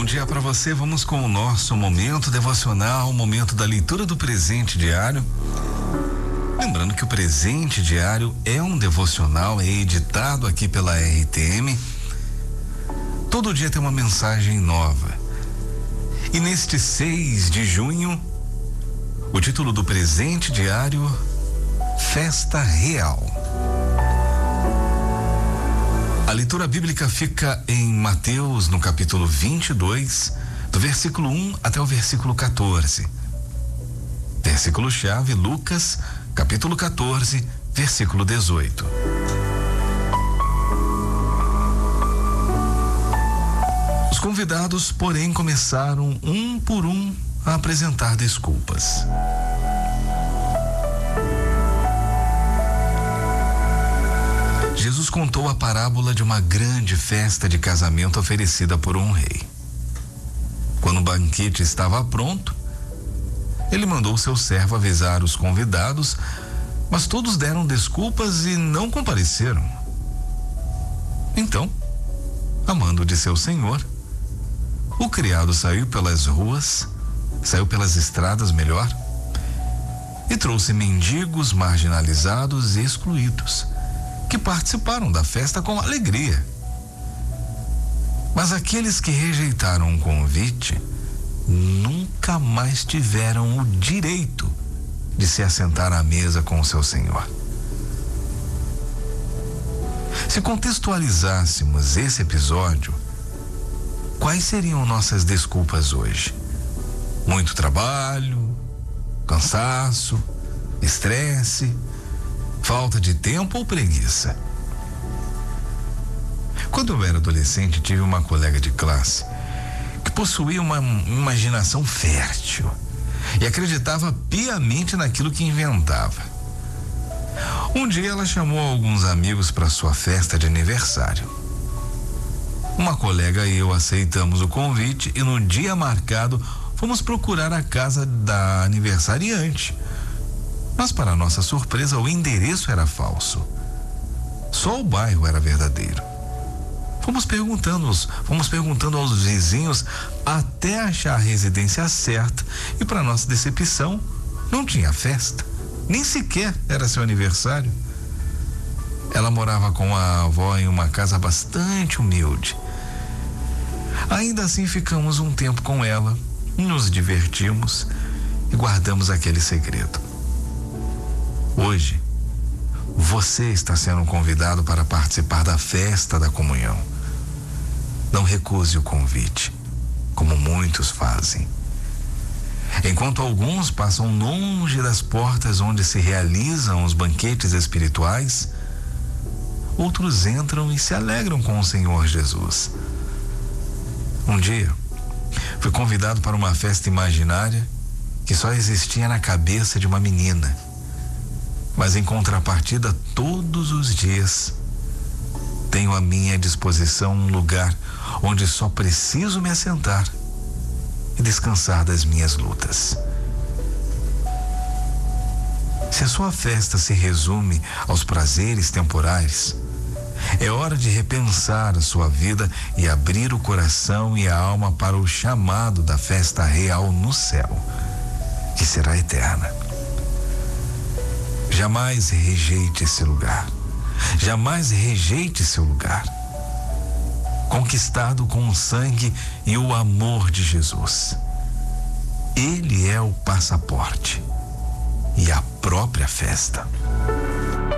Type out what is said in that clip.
Bom dia para você. Vamos com o nosso momento devocional, o momento da leitura do presente diário. Lembrando que o presente diário é um devocional, é editado aqui pela RTM. Todo dia tem uma mensagem nova. E neste 6 de junho, o título do presente diário, Festa Real. A leitura bíblica fica em Mateus, no capítulo 22, do versículo 1 até o versículo 14. Versículo-chave, Lucas, capítulo 14, versículo 18. Os convidados, porém, começaram um por um a apresentar desculpas. Jesus contou a parábola de uma grande festa de casamento oferecida por um rei. Quando o banquete estava pronto, ele mandou seu servo avisar os convidados, mas todos deram desculpas e não compareceram. Então, a mando de seu senhor, o criado saiu pelas estradas, e trouxe mendigos marginalizados e excluídos, que participaram da festa com alegria. Mas aqueles que rejeitaram o convite nunca mais tiveram o direito de se assentar à mesa com o seu senhor. Se contextualizássemos esse episódio, quais seriam nossas desculpas hoje? Muito trabalho, cansaço, estresse, falta de tempo ou preguiça? Quando eu era adolescente, tive uma colega de classe que possuía uma imaginação fértil e acreditava piamente naquilo que inventava. Um dia ela chamou alguns amigos para sua festa de aniversário. Uma colega e eu aceitamos o convite e no dia marcado fomos procurar a casa da aniversariante. Mas, para nossa surpresa, o endereço era falso. Só o bairro era verdadeiro. Fomos perguntando aos vizinhos até achar a residência certa e, para nossa decepção, não tinha festa. Nem sequer era seu aniversário. Ela morava com a avó em uma casa bastante humilde. Ainda assim, ficamos um tempo com ela, nos divertimos e guardamos aquele segredo. Hoje, você está sendo convidado para participar da festa da comunhão. Não recuse o convite, como muitos fazem. Enquanto alguns passam longe das portas onde se realizam os banquetes espirituais, outros entram e se alegram com o Senhor Jesus. Um dia, fui convidado para uma festa imaginária que só existia na cabeça de uma menina. Mas em contrapartida, todos os dias tenho à minha disposição um lugar onde só preciso me assentar e descansar das minhas lutas. Se a sua festa se resume aos prazeres temporais, é hora de repensar a sua vida e abrir o coração e a alma para o chamado da festa real no céu, que será eterna. Jamais rejeite esse lugar. Jamais rejeite seu lugar. Conquistado com o sangue e o amor de Jesus. Ele é o passaporte e a própria festa.